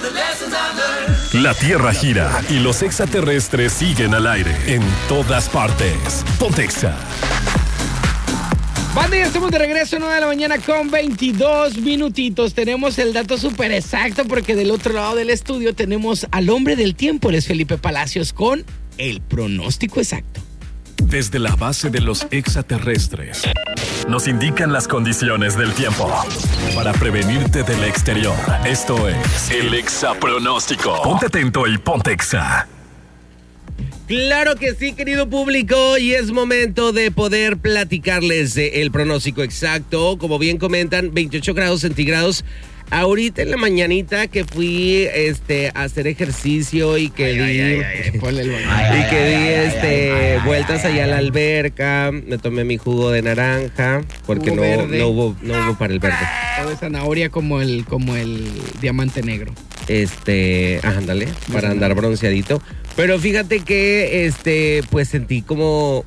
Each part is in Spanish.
La Tierra gira y los extraterrestres siguen al aire en todas partes. Pontexa. Banda, ya estamos de regreso, 9 de la mañana con 22 minutitos. Tenemos el dato súper exacto porque del otro lado del estudio tenemos al hombre del tiempo, él es Felipe Palacios, con el pronóstico exacto. Desde la base de los extraterrestres nos indican las condiciones del tiempo para prevenirte del exterior. Esto es el Exapronóstico. Ponte atento y ponte Exa. Claro que sí, querido público, y es momento de poder platicarles el pronóstico exacto. Como bien comentan, 28 grados centígrados. Ahorita en la mañanita que fui a hacer ejercicio y que di vueltas allá a la alberca, me tomé mi jugo de naranja porque no hubo para el verde. O de zanahoria como el diamante negro. Ándale, para andar bronceadito. Pero fíjate que pues sentí como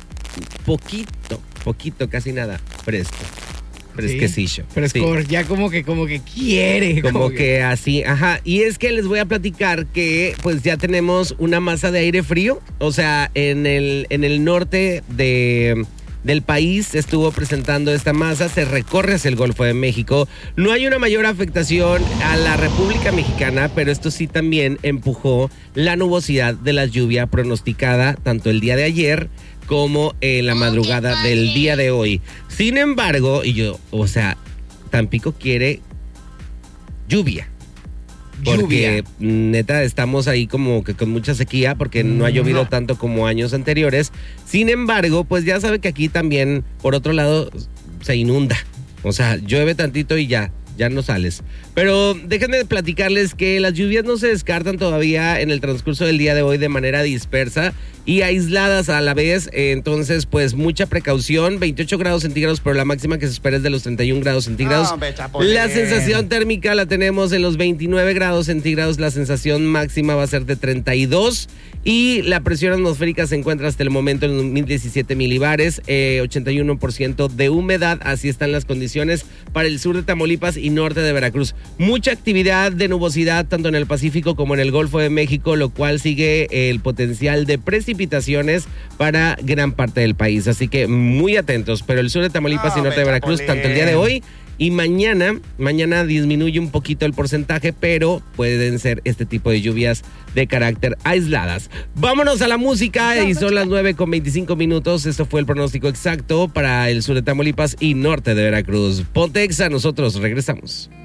poquito, casi nada, fresco. Fresquecillo. Frescor, sí. Ya como que quiere. Como que así, ajá. Y es que les voy a platicar que pues ya tenemos una masa de aire frío. O sea, en el norte del país se estuvo presentando esta masa, se recorre hacia el Golfo de México. No hay una mayor afectación a la República Mexicana, pero esto sí también empujó la nubosidad de la lluvia pronosticada tanto el día de ayer como en la madrugada del día de hoy. Sin embargo, Tampico quiere lluvia. Porque neta estamos ahí como que con mucha sequía porque no ha llovido tanto como años anteriores. Sin embargo, pues ya sabe que aquí también, por otro lado, se inunda. O sea, llueve tantito y ya no sales. Pero déjenme platicarles que las lluvias no se descartan todavía en el transcurso del día de hoy de manera dispersa y aisladas a la vez. Entonces, pues mucha precaución. 28 grados centígrados, pero la máxima que se espera es de los 31 grados centígrados. La sensación térmica la tenemos en los 29 grados centígrados. La sensación máxima va a ser de 32. Y la presión atmosférica se encuentra hasta el momento en 1017 milibares, 81% de humedad. Así están las condiciones para el sur de Tamaulipas y norte de Veracruz. Mucha actividad de nubosidad tanto en el Pacífico como en el Golfo de México, lo cual sigue el potencial de precipitaciones para gran parte del país. Así que muy atentos. Pero el sur de Tamaulipas y norte de Veracruz, tanto el día de hoy y mañana disminuye un poquito el porcentaje, pero pueden ser este tipo de lluvias de carácter aisladas. Vámonos a la música y son las 9:25. Esto fue el pronóstico exacto para el sur de Tamaulipas y norte de Veracruz. Ponte Exa, nosotros regresamos.